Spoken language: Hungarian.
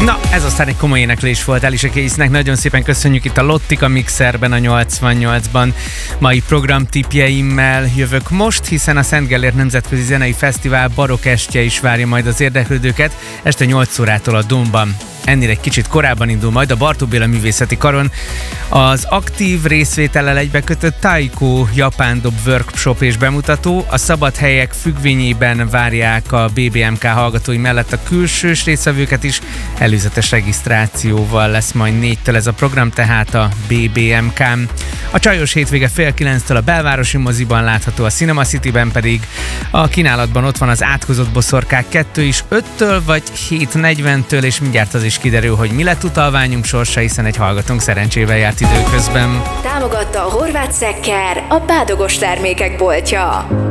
Na, ez aztán egy komoly éneklés volt Alicia Keysnek. Nagyon szépen köszönjük itt a Lottika Mixerben a 88-ban. Mai programtippjeimmel jövök most, hiszen a Szent Gellért Nemzetközi Zenei Fesztivál barokkestje is várja majd az érdeklődőket este 8 órától a Dómban. Ennél egy kicsit korábban indul majd a Bartók Béla Művészeti Karon az aktív részvétellel egybekötött Taiko japán dob workshop és bemutató. A szabad helyek függvényében várják a BBMK hallgatói mellett a külsős résztvevőket is. Előzetes regisztrációval lesz majd 4-től ez a program, tehát a BBMK-n. A csajos hétvége fél 9-től a Belvárosi moziban látható, a Cinema Cityben pedig a kínálatban ott van az Átkozott boszorkák 2 is 5-től vagy 7:40-től, és mindjárt az is kiderül, hogy mi lett utalványunk sorsa, hiszen egy hallgatónk szerencsével járt időközben. Támogatta a Horváth Szekker, a Bádogos termékek boltja.